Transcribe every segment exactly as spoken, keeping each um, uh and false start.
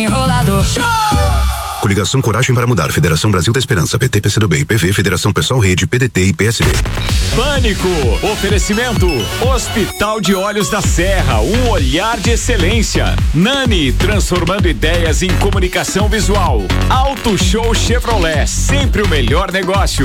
Enrolado. Coligação Coragem para Mudar, Federação Brasil da Esperança, P T, P C do B, I P V, Federação Pessoal Rede, P D T e P S B. Pânico, oferecimento, Hospital de Olhos da Serra, um olhar de excelência. Nani, transformando ideias em comunicação visual. Auto Show Chevrolet, sempre o melhor negócio.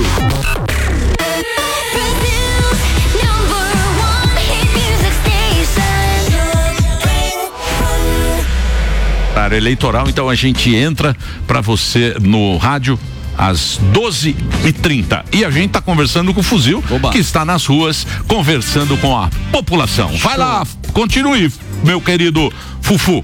Eleitoral, então a gente entra para você no rádio às doze e trinta e a gente tá conversando com o Fuzil. Oba. Que está nas ruas conversando com a população. Vai Show. Lá, continue, meu querido Fufu.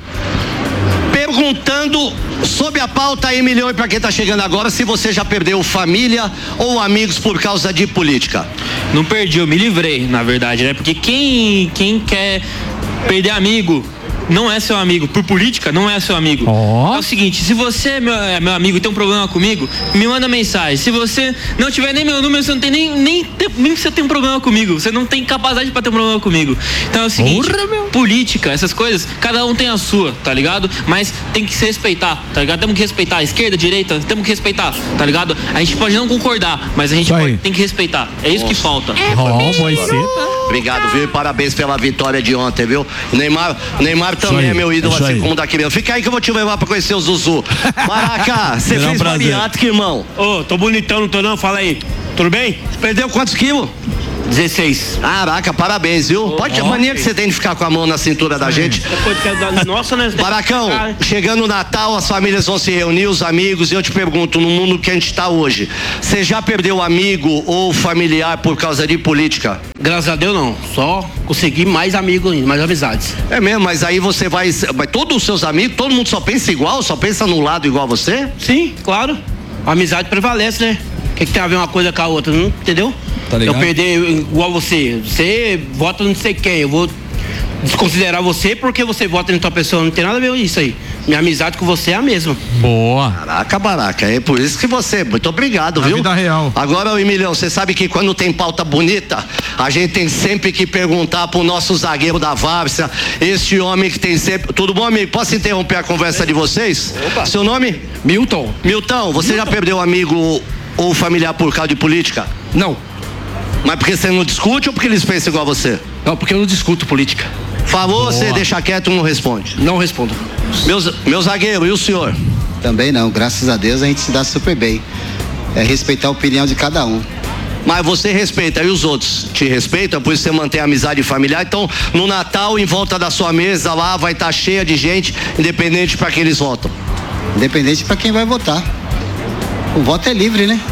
Perguntando sobre a pauta aí, milhão, e para quem tá chegando agora, se você já perdeu família ou amigos por causa de política. Não perdi, eu me livrei, na verdade, né? Porque quem, quem quer perder amigo não é seu amigo, por política não é seu amigo. Oh. É o seguinte, se você é meu, é meu amigo e tem um problema comigo, me manda mensagem. Se você não tiver nem meu número, você não tem nem, nem, nem você tem um problema comigo, você não tem capacidade pra ter um problema comigo. Então é o seguinte, Porra, política, essas coisas, cada um tem a sua, tá ligado? Mas tem que se respeitar, tá ligado? Temos que respeitar a esquerda, a direita, temos que respeitar, tá ligado? A gente pode não concordar, mas a gente pode, tem que respeitar. É isso Nossa. Que falta. É, oh, Obrigado, viu? E parabéns pela vitória de ontem, viu? Neymar, Neymar também é meu ídolo, assim como daqui mesmo. Fica aí que eu vou te levar pra conhecer o Zuzu. Maraca, você fez um bariátrica, irmão? Ô, oh, tô bonitão, não tô não? Fala aí. Tudo bem? Perdeu quantos quilos? dezesseis. Caraca, parabéns, viu? Oh, Pode a oh, mania okay. que você tem de ficar com a mão na cintura da gente. Nossa, né? Baracão, chegando o Natal, as famílias vão se reunir, os amigos, e eu te pergunto, no mundo que a gente tá hoje, você já perdeu amigo ou familiar por causa de política? Graças a Deus não, só consegui mais amigos, mais amizades. É mesmo, mas aí você vai, vai todos os seus amigos, todo mundo só pensa igual, só pensa no lado igual a você? Sim, claro, a amizade prevalece, né? O que, que tem a ver uma coisa com a outra, não, entendeu? Tá eu perder igual você, você vota não sei quem, eu vou desconsiderar você porque você vota em outra pessoa, não tem nada a ver com isso aí. Minha amizade com você é a mesma. Boa. Caraca, Baraca, é por isso que você, muito obrigado, Na viu? Vida real. Agora, Emilhão, você sabe que quando tem pauta bonita, a gente tem sempre que perguntar pro nosso zagueiro da Várzea, este homem que tem sempre... Tudo bom, amigo? Posso interromper a conversa de vocês? Opa. Seu nome? Milton. Milton, você Milton. Já perdeu amigo ou familiar por causa de política? Não. Mas porque você não discute ou porque eles pensam igual a você? Não, porque eu não discuto política. Falou, Boa. Você deixa quieto e não responde? Não respondo. Meu, meu zagueiro, e o senhor? Também não, graças a Deus a gente se dá super bem. É respeitar a opinião de cada um. Mas você respeita, e os outros te respeitam, por isso você mantém a amizade familiar. Então, no Natal, em volta da sua mesa lá, vai estar cheia de gente, independente para quem eles votam. Independente para quem vai votar. O voto é livre, né?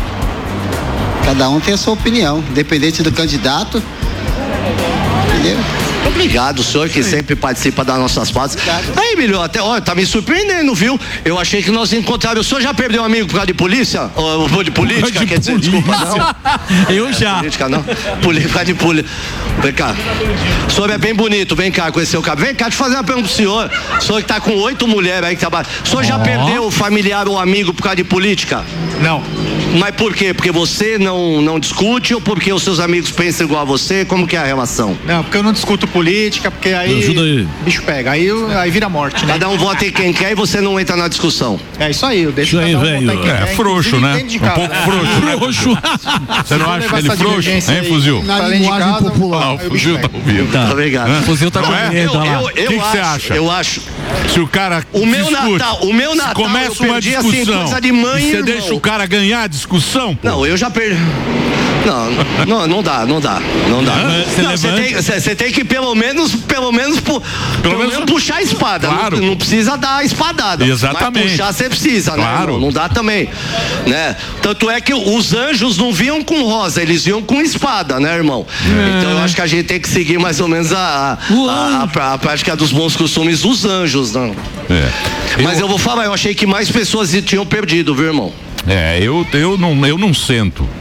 Cada um tem a sua opinião, independente do candidato. Entendeu? Obrigado, senhor, que Sim. sempre participa das nossas pautas. Aí, Emílio, até, ó, tá me surpreendendo, viu? Eu achei que nós encontrávamos. O senhor já perdeu um amigo por causa de polícia? Ou de política? De Quer dizer, polícia. Desculpa, não. Eu já. Política, não. Política de polícia. Vem cá. O senhor é bem bonito, vem cá, conhecer o cabelo. Vem cá, deixa eu fazer uma pergunta pro senhor. O senhor que tá com oito mulheres aí que trabalham. O senhor oh. já perdeu o familiar ou amigo por causa de política? Não. Mas por quê? Porque você não, não discute ou porque os seus amigos pensam igual a você? Como que é a relação? Não, porque eu não discuto política, porque aí, aí. bicho pega, aí, aí vira morte, né? Cada um vota em quem quer e você não entra na discussão. É isso aí, eu deixo isso aí, velho. Um é frouxo, né? Um pouco né? frouxo, né? Frouxo. Você não acha ele frouxo? Hein, Fuzil? Na linguagem popular. O Fuzil tá ouvindo. Tá. Obrigado. O Fuzil tá com medo, olha lá. O que você acha? Eu acho. Se o cara o meu Natal, o meu Natal, começa uma discussão, assim, coisa de mãe e você deixa o cara ganhar a discussão? Não, eu já perdi. Não, não, não dá, não dá, não dá. Você tem, você tem que pelo menos, pelo menos, pu, pelo, pelo menos puxar a espada. Claro. Não, não precisa dar a espadada. Exatamente. Mas puxar você precisa, claro. né? Não, não dá também, né? Tanto é que os anjos não vinham com rosa, eles vinham com espada, né, irmão? É. Então eu acho que a gente tem que seguir mais ou menos a, a, a, a prática dos bons costumes dos anjos, não? É. Mas eu... eu vou falar, eu achei que mais pessoas tinham perdido, viu, irmão? É, eu, eu, não, eu não sento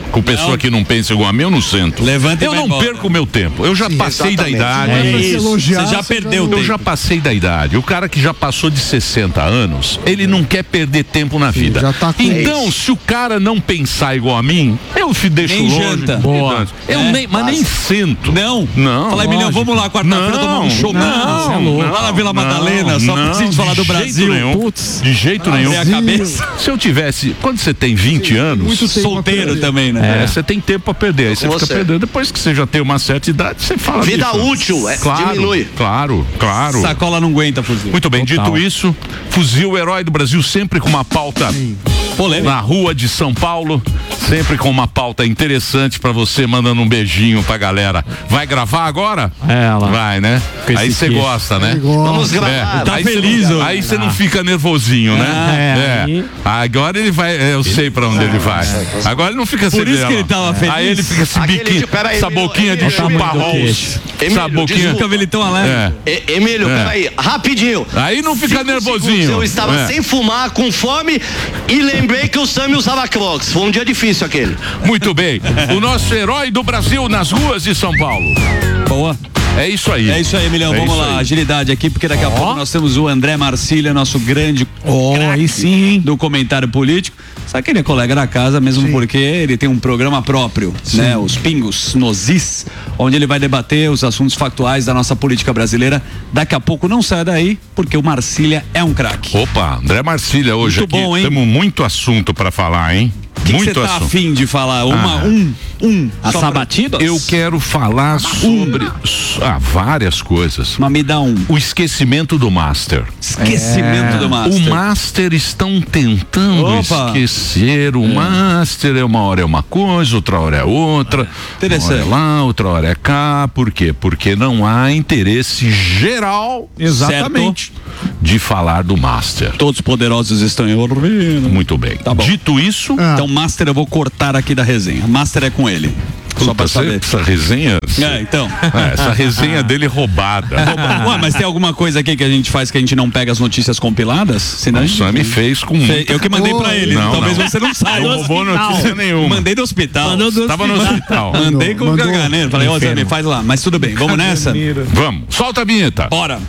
Com pessoa não. que não pensa igual a mim, eu não sento. Levanta eu e não vai perco o meu tempo. Eu já Sim, passei exatamente. da idade. É isso. Você já perdeu o tempo. Eu já passei da idade. O cara que já passou de sessenta anos, ele não quer perder tempo na Sim, vida. Já tá com então, isso. se o cara não pensar igual a mim, eu deixo nem longe. Janta. Boa. Eu é, nem, mas nem sento. Não. Não. Fala, Emiliano, vamos lá quarta-feira tomar um show. Não. não, não lá na Vila Madalena, não, só pra gente falar do Brasil. Nenhum. Putz. De jeito nenhum. A cabeça. Se eu tivesse, quando você tem vinte Sim, anos, muito solteiro também, né? É, você tem tempo pra perder. Aí você fica você. perdendo. Depois que você já tem uma certa idade, você fala Vida disso. útil, é, claro, diminui. Claro, claro. Sacola não aguenta, Fuzil. Muito bem, Total. dito isso, Fuzil, herói do Brasil, sempre com uma pauta polêmica na rua de São Paulo, sempre com uma pauta interessante pra você, mandando um beijinho pra galera. Vai gravar agora? Ela. Vai, né? Aí você gosta, né? Vamos gravar. É. Tá aí feliz, cê, Aí você não fica nervosinho, né? É. é. Agora ele vai, eu sei pra onde ele vai. Agora ele não fica Por isso que ele tava feliz. Aí ele fica esse biquinho, essa boquinha de chupa-rolos. Essa boquinha. Cabelitão alegre. É. Emílio, é. peraí, rapidinho. Aí não fica nervosinho. Eu estava é. sem fumar, com fome, e lembrei que o Sami usava Crocs. Foi um dia difícil aquele. Muito bem. O nosso herói do Brasil nas ruas de São Paulo. Boa. É isso aí. É isso aí, Emiliano. É Vamos lá, aí. agilidade aqui, porque daqui a oh. pouco nós temos o André Marcília, nosso grande oh, aí sim. do comentário político. Sabe que ele é colega da casa, mesmo sim. porque ele tem um programa próprio, sim. né? Os Pingos Nozis, onde ele vai debater os assuntos factuais da nossa política brasileira. Daqui a pouco não sai daí, porque o Marcília é um craque. Opa, André Marcília hoje muito aqui. Bom, hein? Temos muito assunto para falar, hein? Que muito que você tá assunto. afim de falar? Uma, ah. um, um. A sabatida? Eu quero falar sobre um. ah, várias coisas. Mas me dá um. O esquecimento do Master. Esquecimento é. do Master. O Master estão tentando Opa. esquecer. O é. Master é uma hora é uma coisa, outra hora é outra. Interessante. Uma hora é lá, outra hora é cá. Por quê? Porque não há interesse geral. Exatamente. Certo? De falar do Master. Todos poderosos estão ouvindo. Muito bem. Tá bom. Dito isso, ah. então Master eu vou cortar aqui da resenha. Master é com ele. Puta, só pra saber. Essa resenha? É, então. É, essa resenha dele roubada. Ué, mas tem alguma coisa aqui que a gente faz que a gente não pega as notícias compiladas? Senão o Sami fez com Fe... Eu que mandei pra ele. Não, talvez não. você não saiba. Não roubou notícia nenhuma. Mandei do hospital. Do Tava no hospital. Mandei com o caganeiro. Falei, ó, Sami, faz lá. Mas tudo bem, vamos nessa? Vamos. Solta a vinheta. Bora.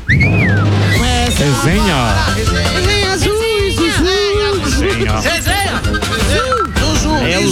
Resenha. Resenha azul, Resenha. Resenha. É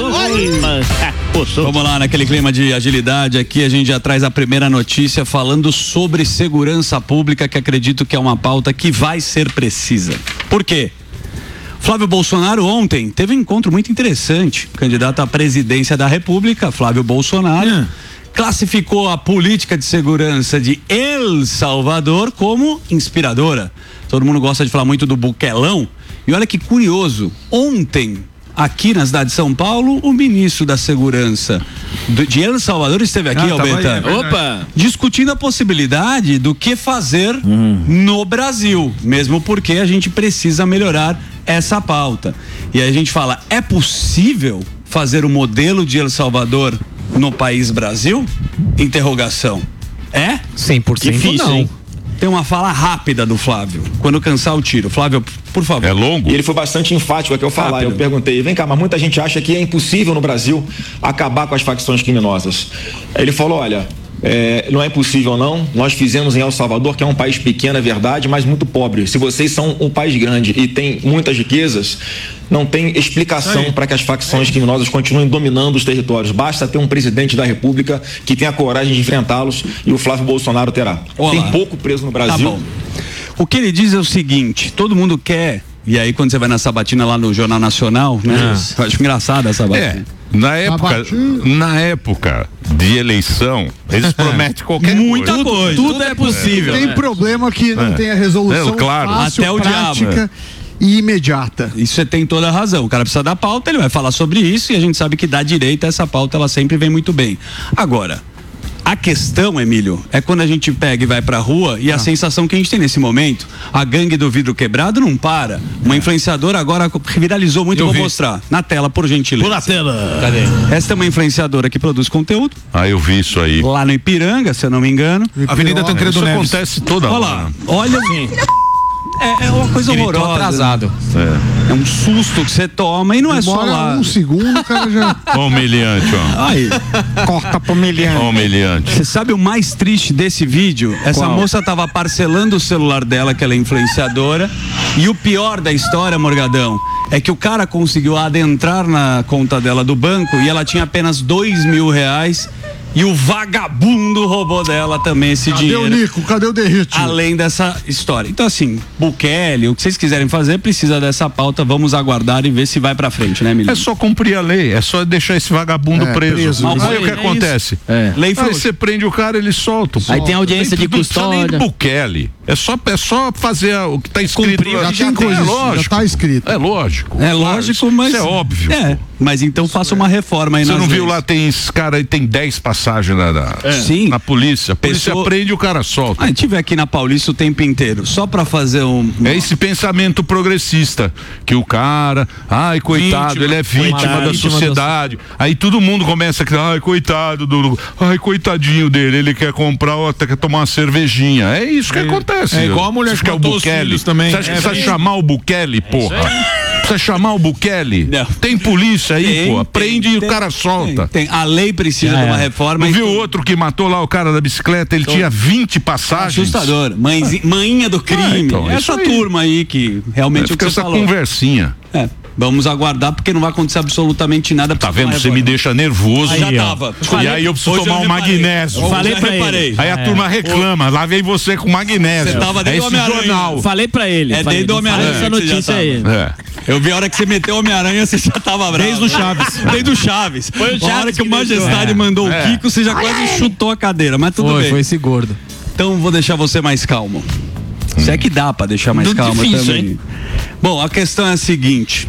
Vamos lá, naquele clima de agilidade aqui, a gente já traz a primeira notícia falando sobre segurança pública, que acredito que é uma pauta que vai ser precisa. Por quê? Flávio Bolsonaro ontem teve um encontro muito interessante. Candidato à presidência da República, Flávio Bolsonaro, é. classificou a política de segurança de El Salvador como inspiradora. Todo mundo gosta de falar muito do Buquelão. E olha que curioso, ontem, aqui na cidade de São Paulo, o ministro da Segurança do, de El Salvador esteve aqui, ah, Albertano, aí, é opa, discutindo a possibilidade do que fazer hum. no Brasil, mesmo porque a gente precisa melhorar essa pauta. E aí a gente fala, é possível fazer o modelo de El Salvador no país Brasil? Interrogação. É? cem por cento Difícil, não. Hein? Tem uma fala rápida do Flávio, quando cansar o tiro. Flávio, por favor. É longo? E ele foi bastante enfático aqui ao falar. Rápido. Eu perguntei, vem cá, mas muita gente acha que é impossível no Brasil acabar com as facções criminosas. Ele falou, olha, é, não é impossível não, nós fizemos em El Salvador, que é um país pequeno, é verdade, mas muito pobre. Se vocês são um país grande e tem muitas riquezas, não tem explicação para que as facções criminosas continuem dominando os territórios. Basta ter um presidente da República que tenha coragem de enfrentá-los, e o Flávio Bolsonaro terá. Olá. Tem pouco preso no Brasil. Tá bom. O que ele diz é o seguinte, todo mundo quer, e aí quando você vai na sabatina lá no Jornal Nacional, né? Ah. Eu acho engraçado essa sabatina. É. Na época, na época de eleição, eles prometem qualquer Muita coisa. coisa. Tudo, tudo é possível. Tem é. problema que não é. tem a resolução é, claro. fácil, até o prática diabo. e imediata. Isso você tem toda a razão. O cara precisa da pauta, ele vai falar sobre isso, e a gente sabe que da direita essa pauta ela sempre vem muito bem. Agora, a questão, Emílio, é quando a gente pega e vai pra rua e ah. a sensação que a gente tem nesse momento, a gangue do vidro quebrado não para. Uma influenciadora agora viralizou muito, eu vou vi. mostrar. Na tela, por gentileza. Por na tela. Cadê? Essa é uma influenciadora que produz conteúdo. Ah, eu vi isso aí. Lá no Ipiranga, se eu não me engano. Ipiranga. Avenida Tancredo Neves. Isso acontece toda hora. Olha lá, olha. É, é uma coisa horrorosa. atrasado. É. É um susto que você toma e não é só Demora lá. um segundo, o cara já... Humilhante, ó. Aí. Corta pro humilhante. Humilhante. Você sabe o mais triste desse vídeo? Essa Qual? moça tava parcelando o celular dela, que ela é influenciadora. E o pior da história, Morgadão, é que o cara conseguiu adentrar na conta dela do banco e ela tinha apenas dois mil reais. E o vagabundo roubou dela também esse Cadê dinheiro. o Nico? Cadê o Derrite? Além dessa história. Então, assim, Bukele, o que vocês quiserem fazer, precisa dessa pauta. Vamos aguardar e ver se vai pra frente, né, Emílio? É só cumprir a lei, é só deixar esse vagabundo É, preso. preso. Aí Mas o que é acontece? É. Lei Aí frouxa. você prende o cara, ele solta. Aí tem audiência de Não precisa nem custódia. de Bukele. É só, é só fazer o que tá escrito. Cumprir, lá. já tem coisa, é já lógico. tá escrito. É lógico. É lógico, mas... Isso é óbvio. É, mas então faça uma reforma aí Você nas não viu leis. lá, tem esse cara aí, tem dez passagens na, na, É. Sim. na polícia. A polícia Pessoa- prende e o cara solta. Ah, a gente tiver aqui na Paulista o tempo inteiro, só pra fazer um... É esse pensamento progressista, que o cara, ai, coitado, Vítima, ele é vítima coitado, da vítima sociedade. Aí todo mundo começa a criar, ai, coitado do, ai, coitadinho dele, ele quer comprar ou até quer tomar uma cervejinha. É isso que É. acontece. É igual a mulher Você que quer o matou os Bukele filhos também. Você acha que É, precisa é. chamar o Bukele, porra? Precisa chamar o Bukele? Não. Tem polícia aí, Tem, porra. tem, Prende e tem, o cara solta. Tem, tem. A lei precisa É. de uma reforma. Não e viu tudo. outro que matou lá o cara da bicicleta? Ele tinha vinte passagens. Assustador. Mãezinha, manhinha do crime. Ah, então, Essa isso aí. turma aí que realmente Fica o que você essa falou. conversinha. É. Vamos aguardar porque não vai acontecer absolutamente nada. Tá vendo? Você me deixa nervoso. Aí, já tava. E Falei- aí eu preciso hoje tomar eu um reparei. magnésio. Hoje Falei eu pra reparei. ele. Aí a É. turma reclama, lá vem você com magnésio. Você tava é dentro do esse Homem-Aranha. jornal. Falei pra ele. É falei, desde o não fala Homem-Aranha essa que você já notícia tava. aí. É. Eu vi a hora que você meteu o Homem-Aranha, você já tava bravo. Desde o Chaves. Desde o Chaves. Foi o A Chaves hora que o que deixou. Majestade É. mandou É. o Kiko, você já quase chutou a cadeira, mas tudo Foi, bem. foi esse gordo. Então vou deixar você mais calmo. Se é que dá pra deixar mais Muito calmo difícil, também. hein? Bom, a questão é a seguinte.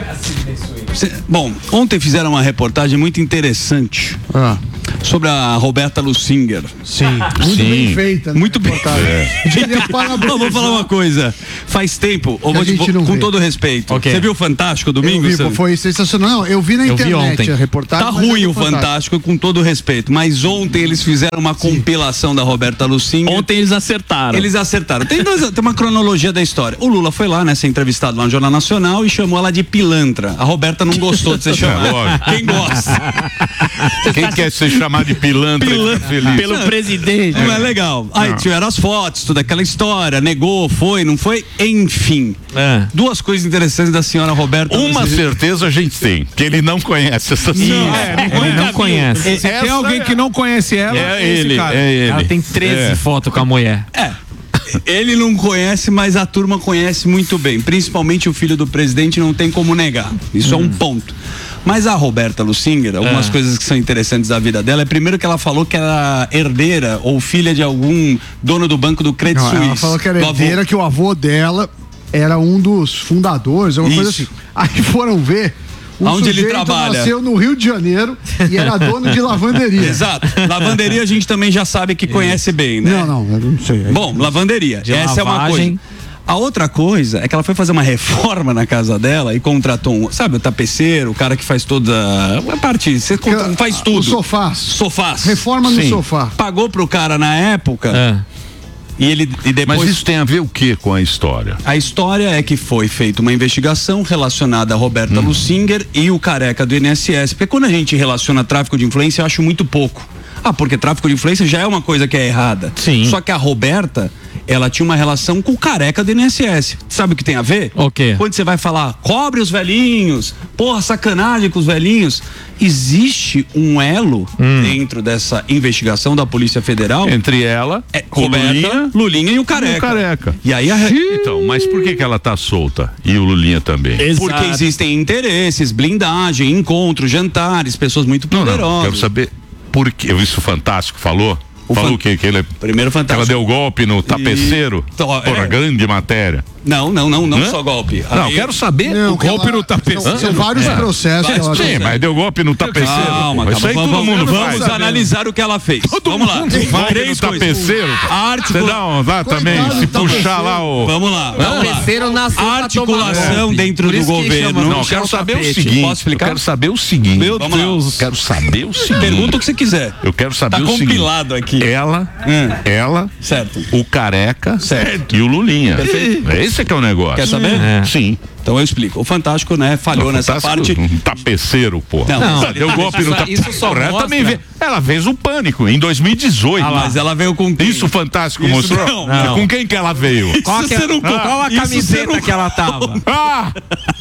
Cê- bom, ontem fizeram uma reportagem muito interessante Ah, sobre a Roberta Lusinger. sim. Muito Sim. bem feita. né? Muito bem. Queria parabenizar. Não, vou falar uma coisa. Faz tempo, eu Que vou a te- gente não com vê. todo respeito. Ok. Você viu o Fantástico Eu domingo? vi, Sam? foi sensacional. Não, eu vi na Eu vi internet ontem. a reportagem. Tá mas ruim é o Fantástico, com todo respeito. Mas ontem eles fizeram uma compilação da Roberta Lusinger. Ontem eles acertaram. Eles acertaram. Tem, dois- tem uma cronologia da história. O Lula foi lá, né, ser entrevistado lá no Jornal Nacional e chamou ela de pilantra. A Roberta não gostou de ser chamada. lógico. Quem gosta? Quem quer ser chamado de pilantra? Pilantra. fica feliz. Pelo presidente. Não é legal. Aí tiveram as fotos, toda aquela história, negou, foi, não foi, enfim. É. Duas coisas interessantes da senhora Roberta. Uma Lusinger. certeza a gente tem, que ele não conhece essa senhora. Ele não conhece. Se Essa tem alguém é- que não conhece ela, É esse ele, cara. é ele. Ela tem treze É. fotos com a mulher. É. Ele não conhece, mas a turma conhece muito bem. Principalmente o filho do presidente, não tem como negar. Isso é um ponto. Mas a Roberta Lusinger, algumas É. coisas que são interessantes da vida dela, é primeiro que ela falou que era herdeira ou filha de algum dono do banco do Credit Não, Suisse. ela falou que era do avô. herdeira, que o avô dela era um dos fundadores, uma coisa Isso. assim. Aí foram ver. O Aonde ele sujeito trabalha. nasceu no Rio de Janeiro e era dono de lavanderia. Exato. Lavanderia a gente também já sabe que conhece bem, né? Não, não, eu não sei. Bom, lavanderia. De Essa é uma lavagem. coisa. A outra coisa é que ela foi fazer uma reforma na casa dela e contratou um, sabe, o tapeceiro, o cara que faz toda a parte, você contra- faz tudo. Os sofás. Sofás. Reforma no Sim. sofá. Pagou pro cara na época É. e ele e depois Mas isso tem a ver o que com a história? a história é que foi feita uma investigação relacionada a Roberta Lusinger e o careca do I N S S. Porque quando a gente relaciona tráfico de influência, eu acho muito pouco. Ah, porque tráfico de influência já é uma coisa que é errada. Sim. Só que a Roberta, ela tinha uma relação com o careca do I N S S. Sabe o que tem a ver? O quê? Quando você vai falar, cobre os velhinhos, porra, sacanagem com os velhinhos. Existe um elo dentro dessa investigação da Polícia Federal. Entre ela, É, o Roberta, Lulinha, Lulinha e o careca. e o careca. E aí a Então, mas por que que ela tá solta? E o Lulinha também? Porque existem interesses, blindagem, encontros, jantares, pessoas muito Não, poderosas. não, quero saber por que. Isso o Fantástico falou? O falou fan- que, que ele é. Primeiro Que ela Fantástico. deu golpe no tapeceiro? Então, ó, Porra, é. grande matéria. Não, não, não, não Hã? só golpe. Não, Aí- quero saber Não, o que golpe ela- no tapeceiro. são- são vários processos que ela- Sim, mas deu golpe no tapeceiro. Calma, Isso calma, aí vamos, todo mundo vamos faz. analisar o que ela fez. Todo vamos lá. mundo vai Três no coisas. tapeceiro. A Você articula... dá um, dá também, se puxar lá o... Vamos lá. Vamos lá. Tapeceiro nasceu A pra articulação tomar golpe. dentro Por do isso que governo. chama Não, no eu quero chão saber o tapete. seguinte. Posso explicar? Eu quero saber o seguinte. Meu Deus. Quero saber o seguinte. Pergunta o que você quiser. Eu quero saber Tá o seguinte. compilado aqui. Ela, Hum. ela, Certo. o careca Certo. e o Lulinha. Perfeito. Esse é que é o negócio. Quer saber? É. Sim. Então eu explico. O Fantástico, né, falhou Não, nessa Fantástico, parte. Um tapeceiro, pô. Não, Não, deu golpe no tapeceiro. isso só Ela mostra- também veio- ela fez o Pânico em dois mil e dezoito. Ah, mas ela veio com quem? Isso o Fantástico Isso mostrou? não, não. Com quem que ela veio? Qual, que é- você não- qual a isso você camiseta não- que ela tava? Ah!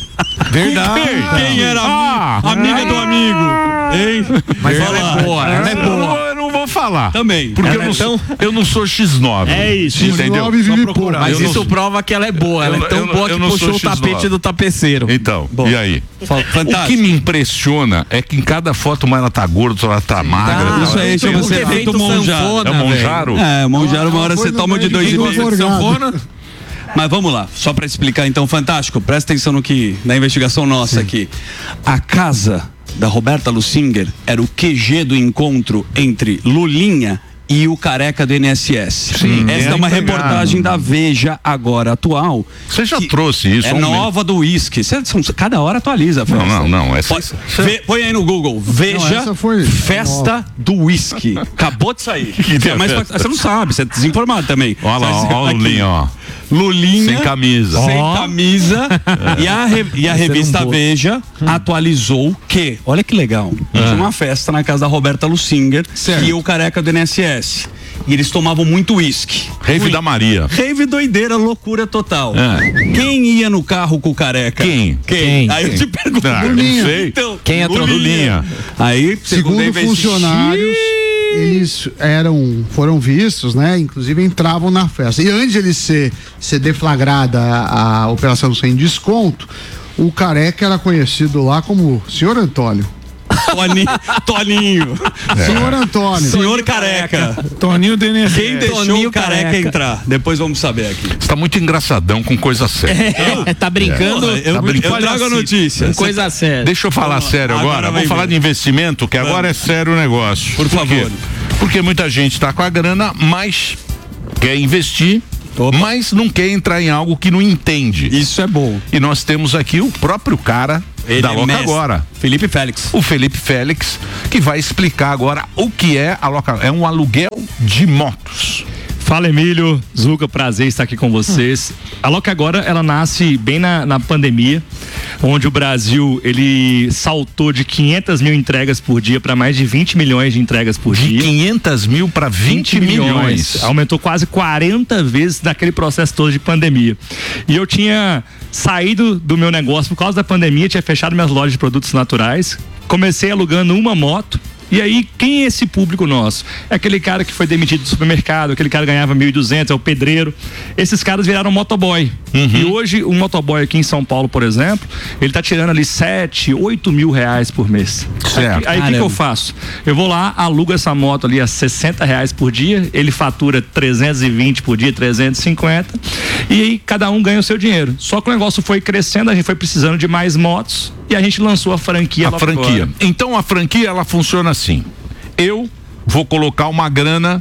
Verdade. Quem, quem era Ah. a amiga do amigo? Hein? Mas Fala. ela é boa, ela é Eu não, boa. vou- eu não vou falar. Também. Porque Ela eu é não, tão- sou, eu não sou X nove. É isso. Entendeu? X nove vive pouco. Mas Eu isso não- prova que ela é boa. Ela Eu- é tão eu- boa eu que não puxou sou o X nove. tapete do tapeceiro. Então, Bom. e aí? Fa- O que Fantástico. me impressiona é que em cada foto uma ela tá gorda, outra ela tá magra. Isso aí chama Tem ser um efeito efeito Monjaro. sanfona, É o Monjaro? É, o Monjaro, uma hora Foi você no toma de dois em médico dois. forgado. Mas vamos lá, só para explicar então, Fantástico, presta atenção no que, na investigação nossa aqui. A casa da Roberta Lusinger era o Q G do encontro entre Lulinha e o careca do I N S S. Sim, Esta é é uma empregado. reportagem da Veja agora atual. Você já que trouxe isso? É há um nova do uísque. Cê- são- Cada hora atualiza. Não, Festa. não, não, essa- Põe, vê- põe aí no Google. Veja Não, essa foi festa nova. do uísque. Acabou de sair. Que Mas festa? você não sabe, você é desinformado também. Olha lá, Mas ó, ó o aqui, Lulinha, ó. Lulinha. Sem camisa. Sem Ó. camisa. E a, re- e a Vai ser revista um bolo. Veja atualizou que, olha que legal, tinha uma festa na casa da Roberta Lusinger e o careca do I N S S. E eles tomavam muito uísque. Rave da Maria. Rave doideira, loucura total. É. Quem ia no carro com o careca? Quem? Quem? Aí eu te pergunto. Ah, eu não sei. Então, Quem entrou? Lulinha. Aí, segundo, a Segundo investi- funcionários, eles eram, foram vistos, né? Inclusive entravam na festa. E antes de ele ser, ser deflagrada a, a operação sem desconto, o careca era conhecido lá como Senhor Antônio. Toni- Toninho. Senhor Antônio. Senhor careca. Toninho do I N S S. Quem deixou Toninho o careca, careca. entrar? Depois vamos saber aqui. Você tá muito engraçadão com coisa séria. É, tá brincando. Porra, eu, Tá brincando. eu trago a notícia. Coisa séria. Deixa eu falar sério agora agora. vai Vamos falar ver. de investimento, que agora é sério o negócio. Por quê? favor. Porque muita gente está com a grana, mas quer investir, mas não quer entrar em algo que não entende. Isso é bom. E nós temos aqui o próprio cara Ele da é Loca mestre. Agora. Felipe Félix. O Felipe Félix, que vai explicar agora o que é a Loca. É um aluguel de motos. Fala, Emílio, Zuca, prazer estar aqui com vocês. A Loca Agora, ela nasce bem na, na pandemia, onde o Brasil, ele saltou de quinhentas mil entregas por dia para mais de vinte milhões de entregas por De dia. quinhentas mil para vinte milhões. Aumentou quase quarenta vezes naquele processo todo de pandemia. E eu tinha saído do meu negócio por causa da pandemia, tinha fechado minhas lojas de produtos naturais, comecei alugando uma moto. E aí, quem é esse público nosso? É aquele cara que foi demitido do supermercado, aquele cara que ganhava mil e duzentos, é o pedreiro. Esses caras viraram motoboy. Uhum. E hoje, um motoboy aqui em São Paulo, por exemplo, ele tá tirando ali sete, oito mil reais por mês. Certo. Aí o que, que eu faço? Eu vou lá, alugo essa moto ali a sessenta reais por dia, ele fatura trezentos e vinte por dia, trezentos e cinquenta, e aí cada um ganha o seu dinheiro. Só que o negócio foi crescendo, a gente foi precisando de mais motos e a gente lançou a franquia. A Loca franquia. Agora. Então a franquia ela funciona assim. Eu vou colocar uma grana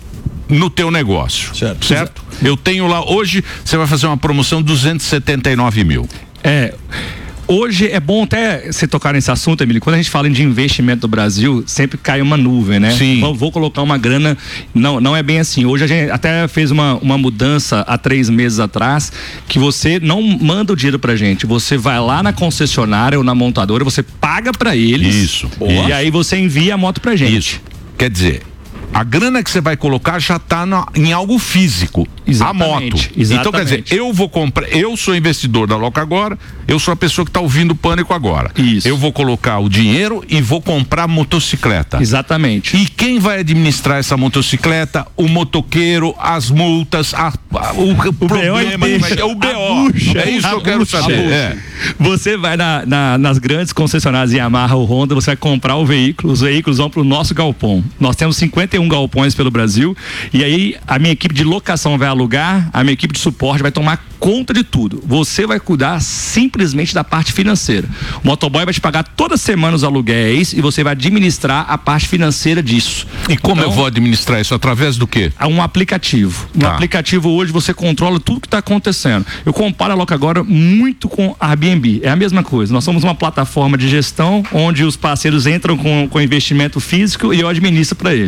no teu negócio. Certo. Certo? Eu tenho lá hoje, você vai fazer uma promoção duzentos e setenta e nove mil. É. Hoje é bom até você tocar nesse assunto, Emílio. Quando a gente fala de investimento no Brasil, sempre cai uma nuvem, né? Sim. Vou, vou colocar uma grana. Não, não é bem assim. Hoje a gente até fez uma, uma mudança há três meses atrás, que você não manda o dinheiro pra gente. Você vai lá na concessionária ou na montadora, você paga pra eles. Isso. E Boa. aí você envia a moto pra gente. Isso. Quer dizer, a grana que você vai colocar já está em algo físico. Exatamente, A moto. exatamente. Então, quer dizer, eu vou comprar, eu sou investidor da Loca Agora, eu sou a pessoa que está ouvindo o Pânico agora. Isso. Eu vou colocar o dinheiro e vou comprar motocicleta. Exatamente. E quem vai administrar essa motocicleta? O motoqueiro, as multas, a, a- o, o problema. é que vai- é o B O. É isso que eu quero saber. É. Você vai na, na- nas grandes concessionárias Yamaha ou Honda, você vai comprar o veículo, os veículos vão para o nosso galpão. Nós temos cinquenta e um galpões pelo Brasil e aí a minha equipe de locação vai alugar, a minha equipe de suporte vai tomar conta de tudo. Você vai cuidar simplesmente da parte financeira. O motoboy vai te pagar toda semana os aluguéis e você vai administrar a parte financeira disso. E como Então, eu vou administrar isso? Através do quê? a um aplicativo. No Tá. aplicativo hoje você controla tudo que está acontecendo. Eu comparo a Loca Agora muito com a Airbnb. É a mesma coisa. Nós somos uma plataforma de gestão onde os parceiros entram com, com investimento físico e eu administro para ele. Entendi.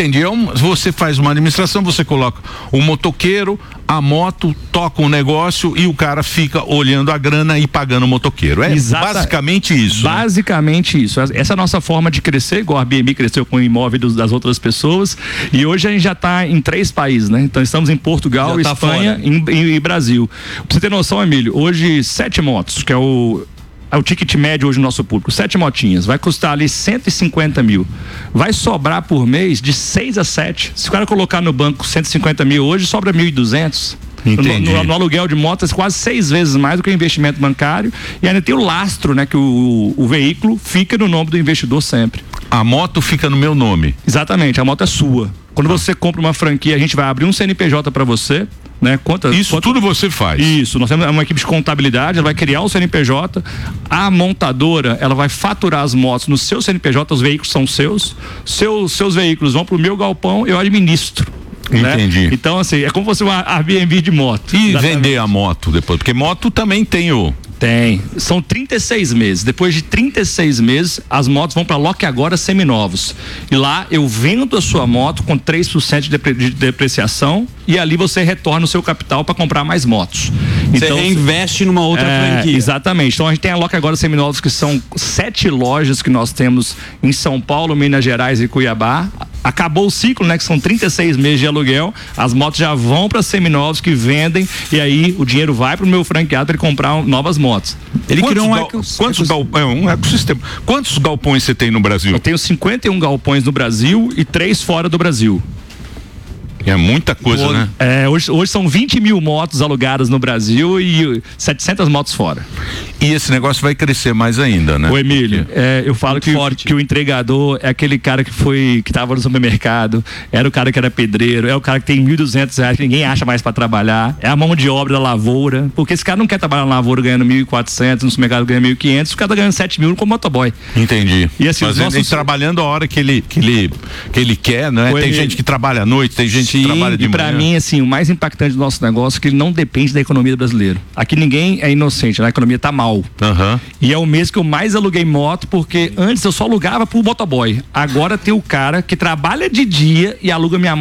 Entendi. É um, você faz uma administração, você coloca o motoqueiro, a moto, toca um negócio e o cara fica olhando a grana e pagando o motoqueiro. É Exata, basicamente isso. Basicamente né? isso. Essa é a nossa forma de crescer, igual a Airbnb cresceu com o imóvel dos, das outras pessoas. E hoje a gente já está em três países, né? Então estamos em Portugal, tá Espanha e, e, e Brasil. Pra você ter noção, Emílio, hoje sete motos, que é o É o ticket médio hoje no nosso público, sete motinhas, vai custar ali cento e cinquenta mil. Vai sobrar por mês de seis a sete. Se o cara colocar no banco cento e cinquenta mil hoje, sobra mil e duzentos. Entendi. No, no, no aluguel de motos, quase seis vezes mais do que o investimento bancário. E ainda tem o lastro, né? Que o, o veículo fica no nome do investidor sempre. A moto fica no meu nome. Exatamente, a moto é sua. Quando ah. você compra uma franquia, a gente vai abrir um C N P J para você. Né? Quanto, Isso quanto... tudo você faz? Isso, nós temos uma equipe de contabilidade, ela vai criar o C N P J, a montadora, ela vai faturar as motos no seu C N P J, os veículos são seus, seus, seus veículos vão pro meu galpão, eu administro. Entendi. Né? Então, assim, é como fosse uma Airbnb de moto. E exatamente. Vender a moto depois, porque moto também tem o... Tem. São trinta e seis meses. Depois de trinta e seis meses, as motos vão para Loque Agora seminovos. E lá eu vendo a sua moto com três por cento de, depre- de depreciação e ali você retorna o seu capital para comprar mais motos. Você então, reinveste numa outra é, franquia. Exatamente. Então a gente tem a Loque Agora seminovos, que são sete lojas que nós temos em São Paulo, Minas Gerais e Cuiabá. Acabou o ciclo, né? Que são trinta e seis meses de aluguel. As motos já vão para seminovos que vendem e aí o dinheiro vai para o meu franqueado para ele comprar um, novas motos. Ele quantos criou um, gal, quantos gal, é um ecossistema. Quantos galpões você tem no Brasil? Eu tenho cinquenta e um galpões no Brasil e três fora do Brasil. É muita coisa, hoje, né? É, hoje, hoje são vinte mil motos alugadas no Brasil e setecentas motos fora. E esse negócio vai crescer mais ainda, né? Ô Emílio, é, eu falo que, que o entregador é aquele cara que foi, que tava no supermercado, era o cara que era pedreiro, é o cara que tem mil e duzentos reais que ninguém acha mais para trabalhar, é a mão de obra da lavoura, porque esse cara não quer trabalhar na lavoura ganhando mil e quatrocentos, no supermercado ganhando mil e quinhentos, o cara tá ganhando sete mil como motoboy. Entendi. E assim, mas os ele nossos... trabalhando a hora que ele, que ele, que ele quer, né? Ô, tem Emílio, gente que trabalha à noite, tem gente sim, que trabalha de e pra manhã. mim, assim, o mais impactante do nosso negócio é que ele não depende da economia do brasileiro. Aqui ninguém é inocente, né? A economia tá mal. Aham. Uhum. E é o mês que eu mais aluguei moto, porque antes eu só alugava pro motoboy. Agora tem o cara que trabalha de dia e aluga minha moto